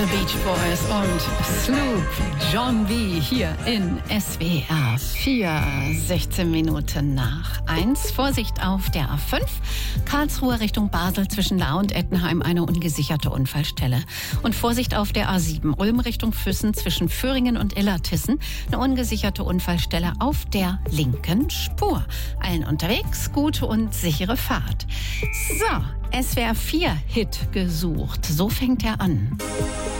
Beach Boys und Sloop John B. hier in SWR 4, 16 Minuten nach 1. Vorsicht auf der A5, Karlsruhe Richtung Basel zwischen Lahr und Ettenheim eine ungesicherte Unfallstelle. Und Vorsicht auf der A7, Ulm Richtung Füssen zwischen Föhringen und Illertissen eine ungesicherte Unfallstelle auf der linken Spur. Allen unterwegs gute und sichere Fahrt. So, SWR 4 Hit gesucht, so fängt er an.